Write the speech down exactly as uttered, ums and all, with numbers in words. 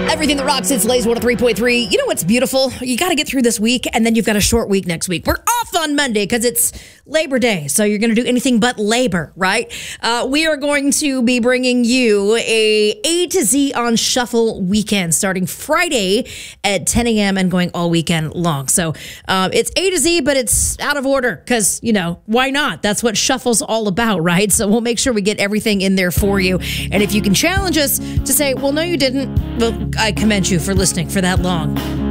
Everything that rocks, it's Lays one oh three point three. You know what's beautiful? You got to get through this week, and then you've got a short week next week. We're off on Monday because it's Labor Day, so you're going to do anything but labor, right? Uh, we are going to be bringing you a A to Z on Shuffle weekend starting Friday at ten a.m. and going all weekend long. So uh, it's A to Z, but it's out of order because, you know, why not? That's what Shuffle's all about, right? So we'll make sure we get everything in there for you. And if you can challenge us to say, well, no, you didn't, well, I commend you for listening for that long.